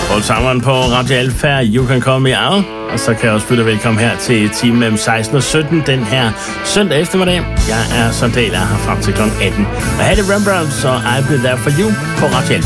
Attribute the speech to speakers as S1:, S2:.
S1: Og sammen på Radio Alfa, You Can Call Me Out. Og så kan jeg også byde velkommen her til timen mellem 16 og 17 den her søndag eftermiddag. Jeg er Sondal, er her frem til kl. 18. Og her er det Rembrandts og I'll Be There For You på Radio Alfa.